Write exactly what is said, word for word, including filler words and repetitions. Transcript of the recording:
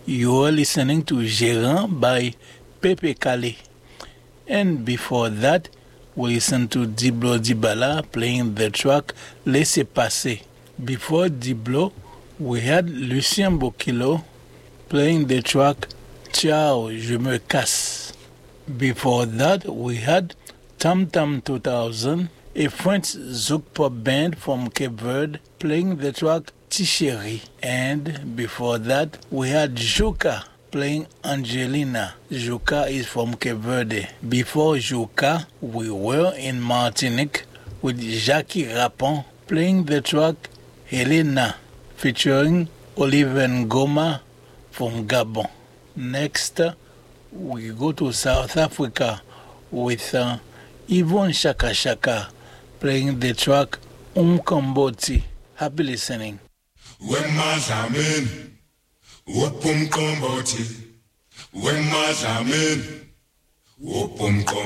You are listening to Gérant by Pepe Kalle. And before that, we listened to Diblo Dibala playing the track Laissez Passer. Before Diblo, we had Lucien Bokilo playing the track Ciao, je me casse. Before that, we had Tam Tam two thousand, a French zouk pop band from Cape Verde, playing the track Ticheri. And before that, we had Jouka playing Angelina. Jouka is from Cape Verde. Before Jouka, we were in Martinique with Jackie Rapon playing the track Helena, featuring Oliver Ngoma from Gabon. Next, we go to South Africa with uh, Yvonne Shaka Shaka playing the track Umkomboti. Happy listening. Wemazamen, Wopumkomboti, Wemazamen, Wopumkomboti.